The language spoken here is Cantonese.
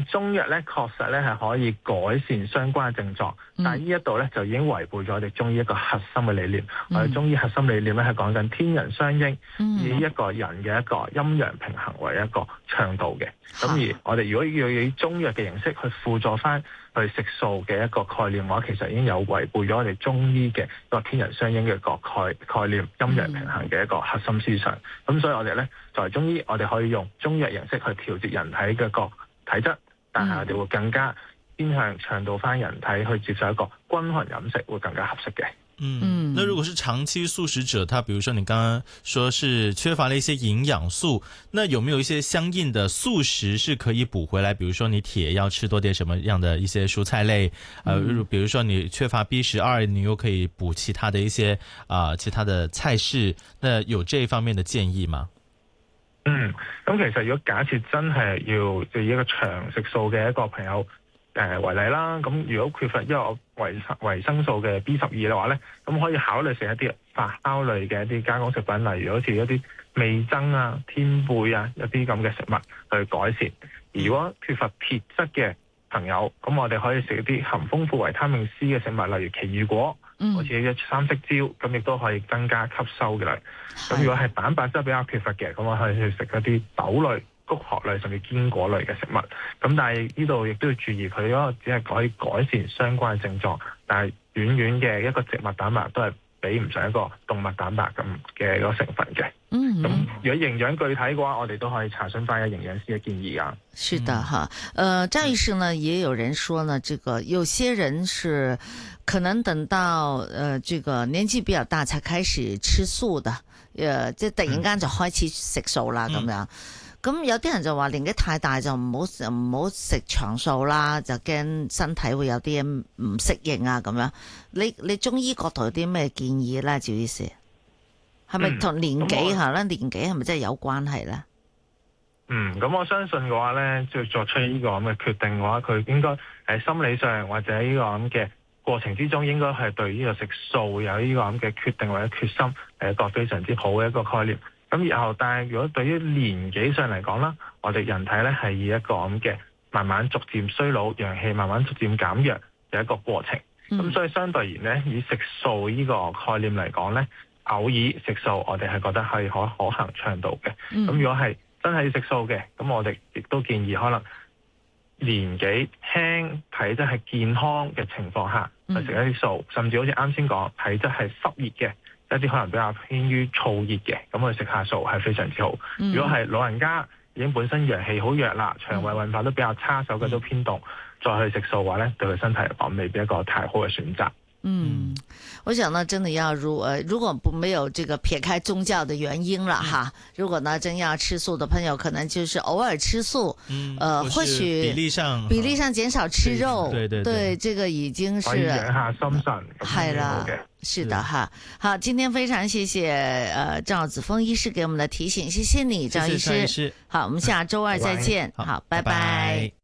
中藥咧確實咧係可以改善相關嘅症狀，但係呢一度咧就已經違背咗我哋中醫一個核心嘅理念。我哋中醫核心理念咧係講緊天人相應，以一個人嘅一個陰陽平衡為一個倡導嘅。咁而我哋如果要以中藥嘅形式去輔助翻去食素嘅一個概念嘅話，其實已經有違背咗我哋中醫嘅一個天人相應嘅一個概念，陰陽平衡嘅一個核心思想。咁所以我哋咧作為中醫，我哋可以用中藥形式去調節人體嘅個體質，但係我哋會更加偏向倡導翻人體去接受一個均衡飲食，會更加合適嘅。 那如果是長期素食者，他比如說你剛剛說是缺乏了一些營養素，那有沒有一些相應的素食是可以補回來？比如說你鐵要吃多點什麼樣的一些蔬菜類，比如說你缺乏 B12，你又可以補其他的一些其他的菜式，那有這一方面的建議嗎？ 咁其實如果假設真係要對一個長食素嘅一個朋友為例啦，咁如果缺乏一個維生素嘅 B12嘅話咧，咁可以考慮食一啲發酵類嘅一啲加工食品，例如好似一啲味噌啊、天貝啊一啲咁嘅食物去改善。如果缺乏鐵質嘅朋友，咁我哋可以食一啲含豐富維他命 C 嘅食物，例如奇異果，好似一三色椒，咁亦都可以增加吸收嘅啦。咁如果係蛋白質比較缺乏嘅，咁我可以去食一啲豆類、穀殼類甚至堅果類嘅食物。咁但係呢度亦都要注意，佢嗰個只係可以改善相關嘅症狀，但係遠嘅一個植物蛋白都係比唔上一個動物蛋白咁嘅一個成分嘅。咁如果營養具體嘅話，我哋都可以查詢翻一營養師嘅建議噶。 是的哈，張醫生呢，也有人說呢，這個有些人是可能等到這個年紀比較大才開始吃素的，即係突然間就開始食素啦咁樣。咁有啲人就話年紀太大就唔好食長素啦，就驚身體會有啲唔適應啊咁樣。你中醫角度有啲咩建議咧？趙醫師，係咪同年紀下咧？年紀係咪真係有關係咧？ 咁我相信嘅話咧，即係作出呢個咁嘅決定嘅話，佢應該喺心理上或者呢個咁嘅過程之中，應該係對呢個食素有呢個咁嘅決定或者決心，係一個非常之好嘅一個概念。咁然後，但係如果對於年紀上嚟講啦，我哋人體咧係以一個咁嘅慢慢逐漸衰老，陽氣慢慢逐漸減弱嘅一個過程。咁所以相對而言咧，以食素呢個概念嚟講咧，偶爾食素，我哋係覺得係可行倡導嘅。咁如果係真係要食素嘅，咁我哋亦都建議可能年紀輕、體質係健康嘅情況下去食一啲素，甚至好似啱先講體質係濕熱嘅。一啲可能比較偏於燥熱嘅，咁去食下素係非常之好。如果係老人家已經本身陽氣好弱啦，腸胃運化都比較差，手腳都偏凍，再去食素嘅話咧，對佢身體嚟講未必一個太好嘅選擇。 我想呢，真的要如果沒有這個撇開宗教的原因了哈，如果呢真要吃素的朋友，可能就是偶爾吃素，或許比例上減少吃肉，對，這個已經是養下心神， 係啦，是的哈。好，今天非常謝謝趙子峰醫師給我們的提醒，謝謝你，趙醫師。好，我們下周二再見。好，拜拜。